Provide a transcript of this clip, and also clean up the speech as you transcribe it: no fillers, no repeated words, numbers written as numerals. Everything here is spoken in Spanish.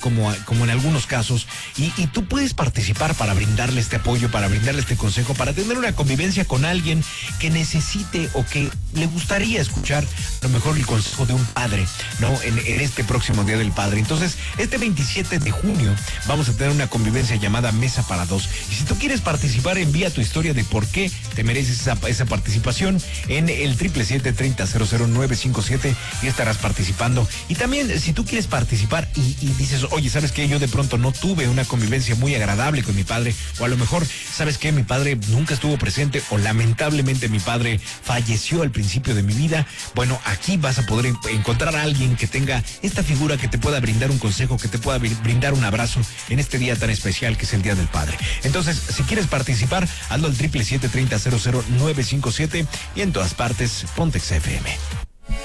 como en algunos casos, y tú puedes participar para brindarle este apoyo, para brindarle este consejo, para tener una convivencia con alguien que necesite o que le gustaría escuchar a lo mejor el consejo de un padre, ¿no? En este próximo Día del Padre. Entonces, este 27 de junio vamos a tener una convivencia llamada Mesa para Dos. Y si tú quieres participar, envía tu historia de por qué te mereces esa participación en el 777-300957 y estarás participando. Y también, si tú quieres participar y dices, oye, ¿sabes qué? Yo de pronto no tuve una convivencia muy agradable con mi padre, o a lo mejor, ¿sabes qué? Mi padre nunca estuvo presente, o lamentablemente mi padre falleció al principio de mi vida. Bueno, aquí vas a poder encontrar a alguien que tenga esta figura, que te pueda brindar un consejo, que te pueda brindar un abrazo en este día tan especial que es el Día del Padre. Entonces, si quieres participar, hazlo al 777-300957 y en todas partes, Pontex FM.